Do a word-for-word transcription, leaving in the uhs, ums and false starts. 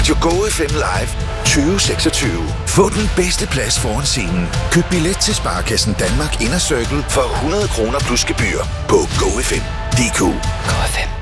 Radio Go F M Live tyve seksogtyve. Få den bedste plads foran scenen. Køb billet til Sparkassen Danmark Inner Circle for hundrede kroner plus gebyr på go f m punktum d k. Go F M.